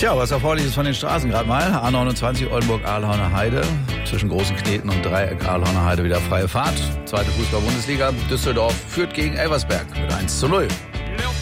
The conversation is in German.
Tja, was erforderlich ist von den Straßen gerade mal. A29 Oldenburg-Ahlhauner Heide. Zwischen Großen Kneten und Dreieck Ahlhauner Heide wieder freie Fahrt. Zweite Fußball-Bundesliga. Düsseldorf führt gegen Elversberg mit 1:0.